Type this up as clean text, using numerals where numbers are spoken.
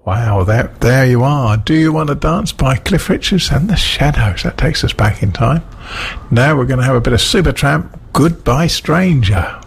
Wow, there you are. Do You Want to Dance by Cliff Richards and the Shadows. That takes us back in time. Now we're going to have a bit of Supertramp, Goodbye Stranger.